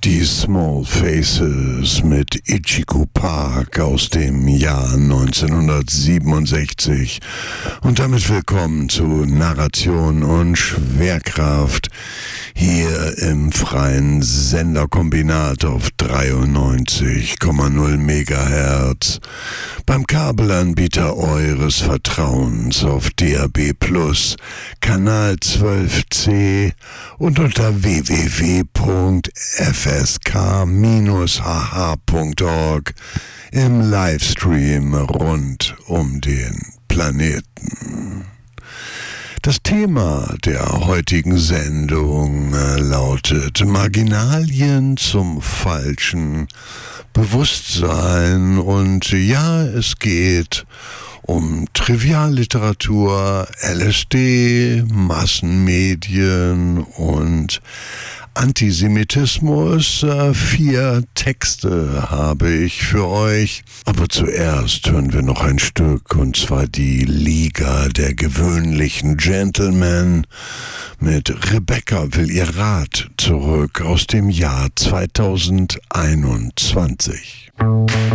Die Small Faces mit Ichigo Park aus dem Jahr 1967. Und damit willkommen zu Narration und Schwerkraft hier im freien Senderkombinat auf 93,0 MHz. Beim Kabelanbieter eures Vertrauens auf DAB+, Kanal 12C und unter www.fsk-hh.org im Livestream rund um den Planeten. Das Thema der heutigen Sendung lautet Marginalien zum falschen Bewusstsein, und ja, es geht um Trivialliteratur, LSD, Massenmedien und Antisemitismus. 4 Texte habe ich für euch. Aber zuerst hören wir noch ein Stück, und zwar die Liga der gewöhnlichen Gentlemen mit Rebecca will ihr Rad zurück aus dem Jahr 2021.